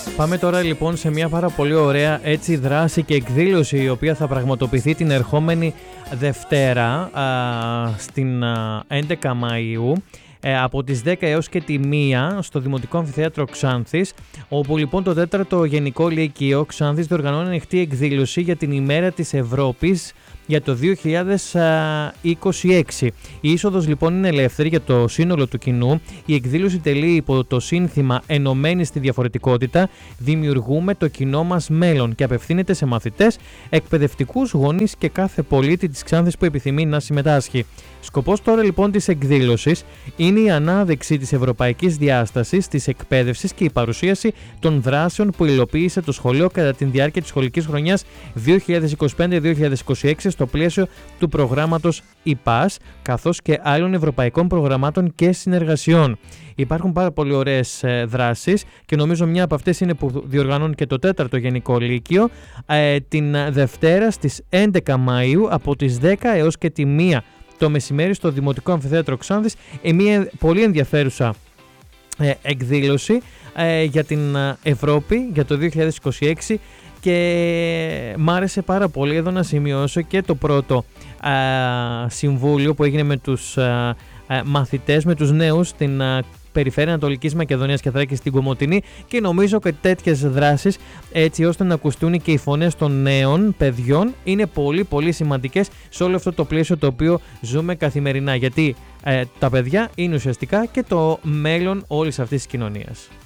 Πάμε τώρα λοιπόν σε μια πάρα πολύ ωραία έτσι δράση και εκδήλωση, η οποία θα πραγματοποιηθεί την ερχόμενη Δευτέρα στην 11 Μαΐου από τις 10 έως και τη 1 στο Δημοτικό Αμφιθέατρο Ξάνθης, όπου λοιπόν το 4ο Γενικό Λύκειο Ξάνθης διοργανώνει ανοιχτή εκδήλωση για την ημέρα της Ευρώπης για το 2026. Η είσοδος λοιπόν είναι ελεύθερη για το σύνολο του κοινού. Η εκδήλωση τελεί υπό το σύνθημα «Ενωμένοι στη διαφορετικότητα, δημιουργούμε το κοινό μας μέλλον» και απευθύνεται σε μαθητές, εκπαιδευτικούς, γονείς και κάθε πολίτη της Ξάνθης που επιθυμεί να συμμετάσχει. Σκοπός τώρα λοιπόν της εκδήλωσης είναι η ανάδειξη της ευρωπαϊκής διάστασης της εκπαίδευσης και η παρουσίαση των δράσεων που υλοποίησε το σχολείο κατά τη διάρκεια της σχολικής χρονιάς 2025-2026 στο πλαίσιο του προγράμματος ΙΠΑΣ, καθώς και άλλων ευρωπαϊκών προγραμμάτων και συνεργασιών. Υπάρχουν πάρα πολύ ωραίες δράσεις και νομίζω μια από αυτές είναι που διοργανώνει και το 4ο Γενικό Λύκειο την Δευτέρα στις 11 Μαΐου από τις 10 έως και τη 1 το μεσημέρι στο Δημοτικό Αμφιθέατρο Ξάνθης. Μια πολύ ενδιαφέρουσα εκδήλωση για την Ευρώπη για το 2026 και μ' άρεσε πάρα πολύ εδώ να σημειώσω και το πρώτο συμβούλιο που έγινε με τους μαθητές, με τους νέους στην Περιφέρεια Ανατολικής Μακεδονίας και Θράκης στην Κομοτηνή, και νομίζω ότι τέτοιες δράσεις, έτσι ώστε να ακουστούν και οι φωνές των νέων παιδιών, είναι πολύ πολύ σημαντικές σε όλο αυτό το πλαίσιο το οποίο ζούμε καθημερινά, γιατί τα παιδιά είναι ουσιαστικά και το μέλλον όλης αυτής της κοινωνίας.